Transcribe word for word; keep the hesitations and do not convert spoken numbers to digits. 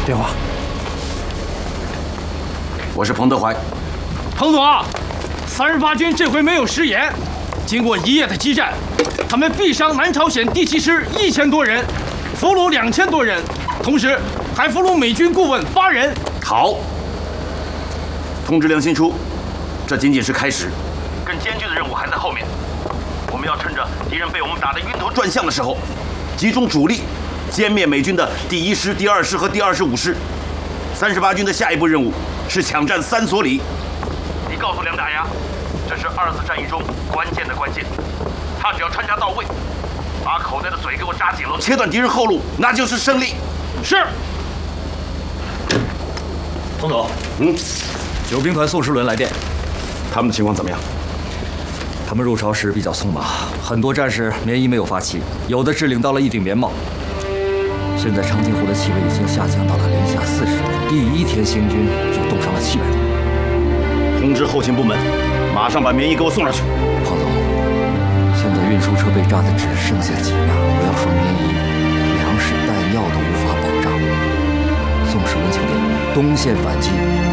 电话。 我是彭德怀。 彭总啊，三十八军这回没有食言，经过一夜的激战，他们毙伤南朝鲜第七师一千多人，俘虏两千多人，同时还俘虏美军顾问八人。 好，通知梁兴初，这仅仅是开始，更艰巨的任务还在后面。我们要趁着敌人被我们打得晕头转向的时候，集中主力，歼灭美军的第一师、第二师和第二十五师。三十八军的下一步任务是抢占三所里。你告诉梁大牙，这是二次战役中关键的关键，他只要参加到位，把口袋的嘴给我扎紧了，切断敌人后路，那就是胜利。 是。 彭总， 嗯， 九兵团宋时轮来电， 他们的情况怎么样？ 他们入朝时比较匆忙，很多战士棉衣没有发齐，有的只领到了一顶棉帽。现在长津湖的气温已经下降到了零下四十度，第一天行军就冻伤了七百多人。 通知后勤部门，马上把棉衣给我送上去。 彭总，现在运输车被炸的只剩下几辆，不要说棉衣，粮食、弹药都无法保障。宋时轮请电，东线反击